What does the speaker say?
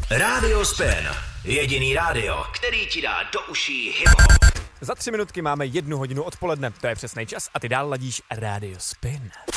Rádio Spin. Jediný rádio, který ti dá do uší hip-hop. Za 3 minutky máme 1 hodinu odpoledne. To je přesný čas a ty dál ladíš Rádio Spin.